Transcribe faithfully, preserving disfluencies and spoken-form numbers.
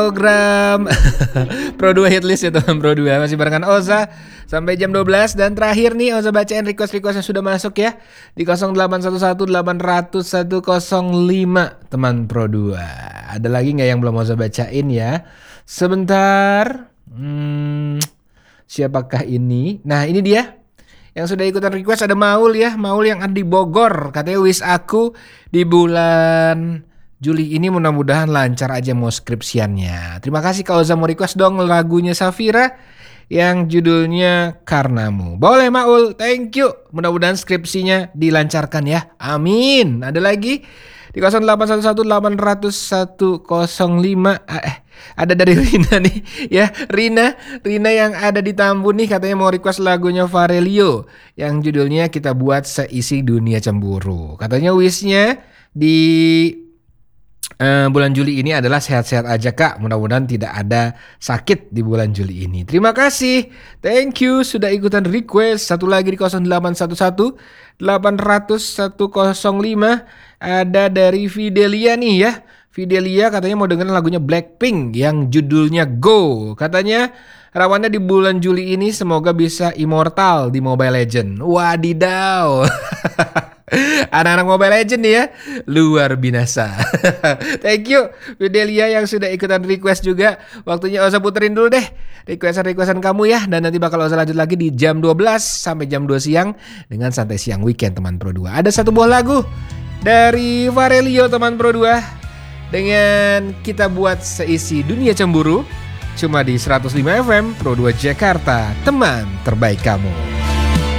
Program Pro dua Hitlist ya teman Pro dua. Masih barengan Oza sampai jam dua belas. Dan terakhir nih Oza bacain request-request yang sudah masuk ya di nol delapan satu satu delapan nol nol satu nol lima teman Pro dua. Ada lagi gak yang belum Oza bacain ya? Sebentar. hmm, Siapakah ini? Nah ini dia yang sudah ikutan request. Ada Maul ya, Maul yang ada di Bogor. Katanya wish aku di bulan Juli ini mudah-mudahan lancar aja mau skripsiannya. Terima kasih kalau Oza mau request dong lagunya Safira yang judulnya Karenamu. Boleh Maul, thank you. Mudah-mudahan skripsinya dilancarkan ya. Amin. Ada lagi di nol delapan satu satu delapan nol nol satu nol lima. Eh, ada dari Rina nih ya. Rina, Rina yang ada di Tambun nih katanya mau request lagunya Varelio yang judulnya Kita Buat Seisi Dunia Cemburu. Katanya wishnya di Uh, bulan Juli ini adalah sehat-sehat aja kak. Mudah-mudahan tidak ada sakit di bulan Juli ini. Terima kasih. Thank you sudah ikutan request. Satu lagi di nol delapan satu satu delapan nol nol satu nol lima. Ada dari Fidelia nih ya. Fidelia katanya mau dengerin lagunya Blackpink yang judulnya Go. Katanya harapannya di bulan Juli ini semoga bisa immortal di Mobile Legends. Wadidaw. Anak-anak Mobile Legends nih ya, luar binasa. Thank you Fidelia yang sudah ikutan request juga. Waktunya Oza puterin dulu deh requestan-requestan kamu ya. Dan nanti bakal Oza lanjut lagi di jam dua belas sampai jam dua siang dengan Santai Siang Weekend teman Pro dua. Ada satu buah lagu dari Varelio teman Pro dua dengan Kita Buat Seisi Dunia Cemburu. Cuma di seratus lima F M Pro dua Jakarta, teman terbaik kamu.